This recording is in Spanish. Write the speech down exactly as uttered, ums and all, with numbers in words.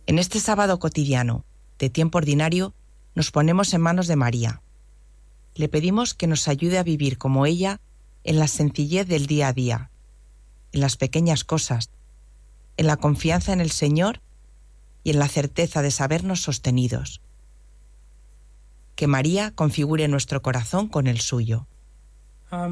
En este sábado cotidiano, de tiempo ordinario, nos ponemos en manos de María. Le pedimos que nos ayude a vivir como ella en la sencillez del día a día, en las pequeñas cosas, en la confianza en el Señor y en la certeza de sabernos sostenidos. Que María configure nuestro corazón con el suyo.